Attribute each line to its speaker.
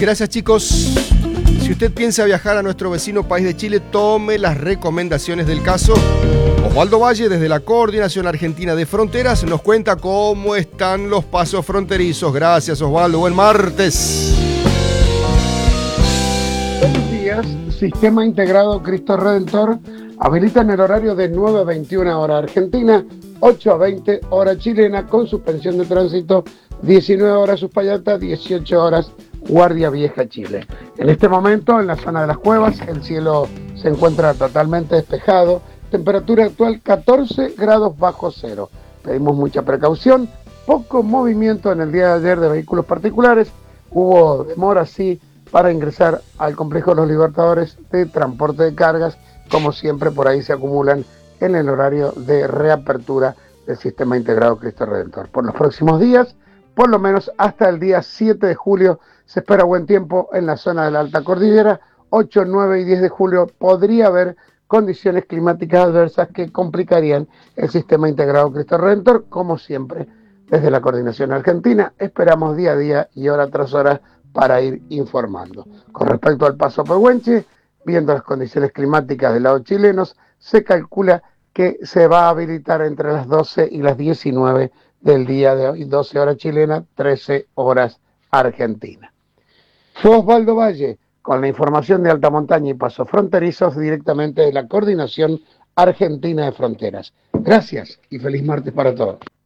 Speaker 1: Gracias, chicos. Si usted piensa viajar a nuestro vecino país de Chile, tome las recomendaciones del caso. Osvaldo Valle, desde la Coordinación Argentina de Fronteras, nos cuenta cómo están los pasos fronterizos. Gracias, Osvaldo. Buen martes.
Speaker 2: Buenos días. Sistema Integrado Cristo Redentor habilita en el horario de 9 a 21 hora Argentina, 8 a 20 hora chilena, con suspensión de tránsito, 19 horas Uspallata, 18 horas Guardia Vieja, Chile. En este momento, en la zona de las cuevas, el cielo se encuentra totalmente despejado. Temperatura actual 14 grados bajo cero. Pedimos mucha precaución. Poco movimiento en el día de ayer de vehículos particulares. Hubo demora, sí, para ingresar al complejo de los Libertadores de transporte de cargas. Como siempre, por ahí se acumulan en el horario de reapertura del Sistema Integrado Cristo Redentor. Por los próximos días, por lo menos hasta el día 7 de julio, se espera buen tiempo en la zona de la Alta Cordillera. 8, 9 y 10 de julio podría haber condiciones climáticas adversas que complicarían el Sistema Integrado Cristo Redentor. Como siempre, desde la Coordinación Argentina, esperamos día a día y hora tras hora para ir informando. Con respecto al paso por Pehuenche, viendo las condiciones climáticas del lado chilenos, se calcula que se va a habilitar entre las 12 y las 19 del día de hoy, 12 horas chilena, 13 horas argentina. Fue Osvaldo Valle con la información de alta montaña y pasos fronterizos directamente de la Coordinación Argentina de Fronteras. Gracias y feliz martes para todos.